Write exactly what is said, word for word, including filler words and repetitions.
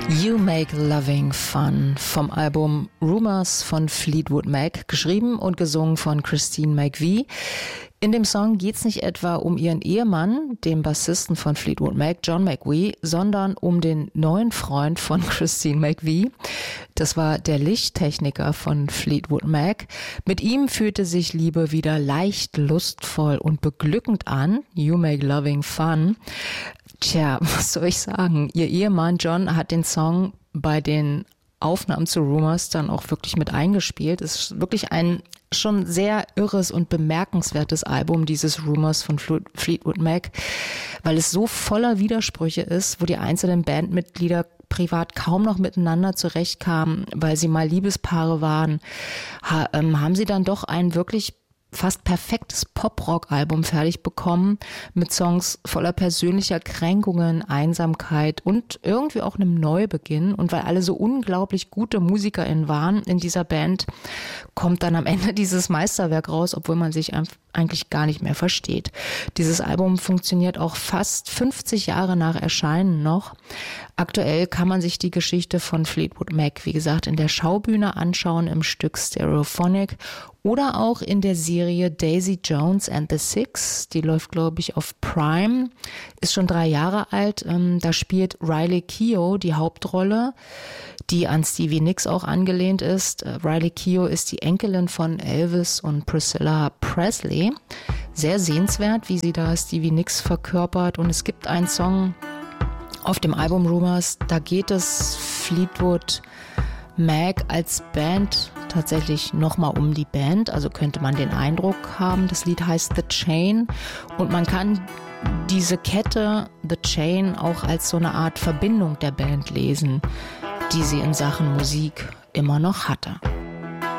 You Make Loving Fun vom Album Rumours von Fleetwood Mac, geschrieben und gesungen von Christine McVie. In dem Song geht es nicht etwa um ihren Ehemann, den Bassisten von Fleetwood Mac, John McVie, sondern um den neuen Freund von Christine McVie. Das war der Lichttechniker von Fleetwood Mac. Mit ihm fühlte sich Liebe wieder leicht, lustvoll und beglückend an. You Make Loving Fun. Tja, was soll ich sagen? Ihr Ehemann John hat den Song bei den Aufnahmen zu Rumours dann auch wirklich mit eingespielt. Es ist wirklich ein schon sehr irres und bemerkenswertes Album, dieses Rumours von Fleetwood Mac, weil es so voller Widersprüche ist, wo die einzelnen Bandmitglieder privat kaum noch miteinander zurechtkamen, weil sie mal Liebespaare waren, ha, ähm, haben sie dann doch ein wirklich fast perfektes Pop-Rock-Album fertig bekommen mit Songs voller persönlicher Kränkungen, Einsamkeit und irgendwie auch einem Neubeginn. Und weil alle so unglaublich gute MusikerInnen waren in dieser Band, kommt dann am Ende dieses Meisterwerk raus, obwohl man sich eigentlich gar nicht mehr versteht. Dieses Album funktioniert auch fast fünfzig Jahre nach Erscheinen noch. Aktuell kann man sich die Geschichte von Fleetwood Mac, wie gesagt, in der Schaubühne anschauen im Stück Stereophonic oder auch in der Serie Daisy Jones and the Six. Die läuft, glaube ich, auf Prime, ist schon drei Jahre alt. Da spielt Riley Keough die Hauptrolle, die an Stevie Nicks auch angelehnt ist. Riley Keough ist die Enkelin von Elvis und Priscilla Presley. Sehr sehenswert, wie sie da Stevie Nicks verkörpert. Und es gibt einen Song auf dem Album Rumours, da geht es Fleetwood Mac als Band tatsächlich nochmal um die Band. Also könnte man den Eindruck haben, das Lied heißt The Chain und man kann diese Kette, The Chain, auch als so eine Art Verbindung der Band lesen, die sie in Sachen Musik immer noch hatte.